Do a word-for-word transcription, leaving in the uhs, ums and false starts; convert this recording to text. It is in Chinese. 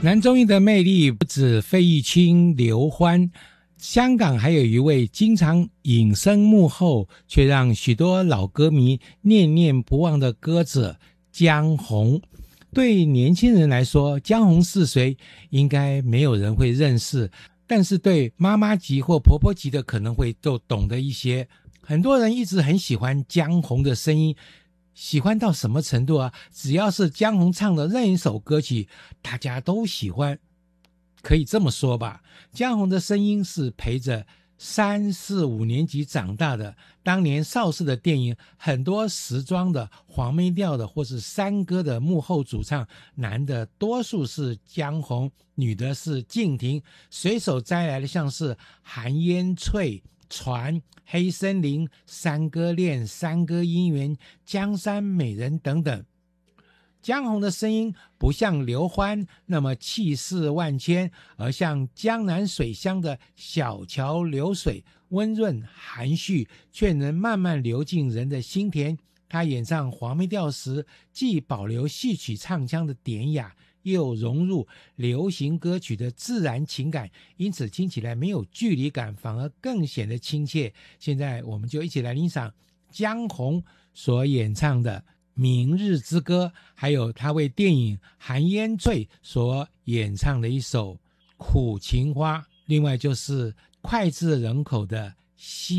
男中音的魅力不止费玉清、刘欢，香港还有一位经常隐身幕后却让许多老歌迷念念不忘的歌者江红。对年轻人来说，江红是谁应该没有人会认识，但是对妈妈级或婆婆级的可能会都懂得一些。很多人一直很喜欢江红的声音，喜欢到什么程度啊？只要是江红唱的任一首歌曲，大家都喜欢。可以这么说吧，江红的声音是陪着三四五年级长大的。当年邵氏的电影，很多时装的、黄梅调的或是山歌的幕后主唱，男的多数是江红，女的是静婷。随手摘来的像是韩烟翠、船、黑森林、山歌恋、山歌姻缘、江山美人等等。江红的声音不像刘欢那么气势万千，而像江南水乡的小桥流水，温润含蓄，却能慢慢流进人的心田。他演唱黄梅调时，既保留戏曲唱腔的典雅，又融入流行歌曲的自然情感，因此听起来没有距离感，反而更显得亲切。现在我们就一起来欣赏江红所演唱的明日之歌，还有他为电影韩烟翠所演唱的一首苦情花，另外就是脍炙人口的戏